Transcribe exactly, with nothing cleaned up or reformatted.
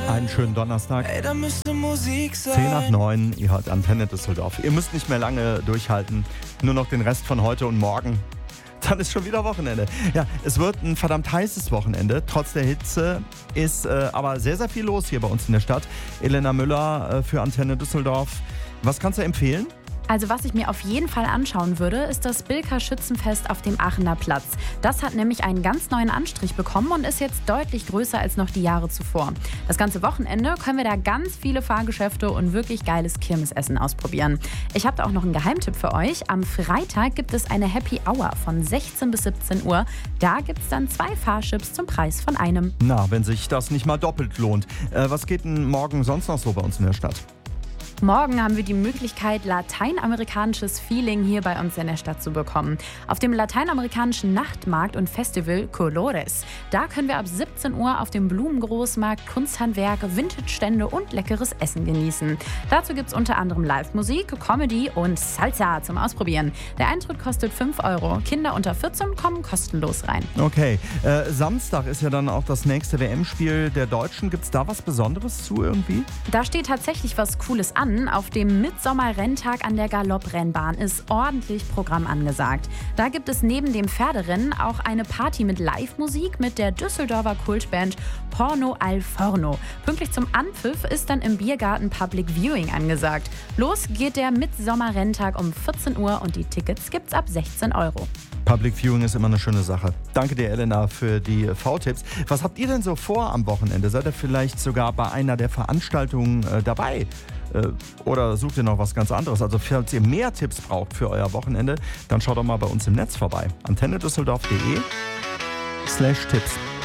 Einen schönen Donnerstag. Ey, da müsste Musik sein. zehn nach neun, ihr hört Antenne Düsseldorf. Ihr müsst nicht mehr lange durchhalten. Nur noch den Rest von heute und morgen. Dann ist schon wieder Wochenende. Ja, es wird ein verdammt heißes Wochenende. Trotz der Hitze ist äh, aber sehr, sehr viel los hier bei uns in der Stadt. Elena Müller äh, für Antenne Düsseldorf. Was kannst du empfehlen? Also was ich mir auf jeden Fall anschauen würde, ist das Bilka Schützenfest auf dem Aachener Platz. Das hat nämlich einen ganz neuen Anstrich bekommen und ist jetzt deutlich größer als noch die Jahre zuvor. Das ganze Wochenende können wir da ganz viele Fahrgeschäfte und wirklich geiles Kirmesessen ausprobieren. Ich habe da auch noch einen Geheimtipp für euch. Am Freitag gibt es eine Happy Hour von sechzehn bis siebzehn Uhr. Da gibt es dann zwei Fahrchips zum Preis von einem. Na, wenn sich das nicht mal doppelt lohnt. Äh, was geht denn morgen sonst noch so bei uns in der Stadt? Morgen haben wir die Möglichkeit, lateinamerikanisches Feeling hier bei uns in der Stadt zu bekommen. Auf dem lateinamerikanischen Nachtmarkt und Festival Colores. Da können wir ab siebzehn Uhr auf dem Blumengroßmarkt Kunsthandwerk, Vintage-Stände und leckeres Essen genießen. Dazu gibt es unter anderem Live-Musik, Comedy und Salsa zum Ausprobieren. Der Eintritt kostet fünf Euro. Kinder unter vierzehn kommen kostenlos rein. Okay, äh, Samstag ist ja dann auch das nächste W M-Spiel der Deutschen. Gibt es da was Besonderes zu irgendwie? Da steht tatsächlich was Cooles an. Auf dem Mitsommer-Renntag an der Galopprennbahn ist ordentlich Programm angesagt. Da gibt es neben dem Pferderennen auch eine Party mit Live-Musik mit der Düsseldorfer Kultband Porno al Forno. Pünktlich zum Anpfiff ist dann im Biergarten Public Viewing angesagt. Los geht der Mitsommer-Renntag um vierzehn Uhr und die Tickets gibt's ab sechzehn Euro. Public Viewing ist immer eine schöne Sache. Danke dir, Elena, für die V-Tipps. Was habt ihr denn so vor am Wochenende? Seid ihr vielleicht sogar bei einer der Veranstaltungen äh, dabei? Äh, oder sucht ihr noch was ganz anderes? Also falls ihr mehr Tipps braucht für euer Wochenende, dann schaut doch mal bei uns im Netz vorbei. antennedüsseldorf punkt de slash Tipps.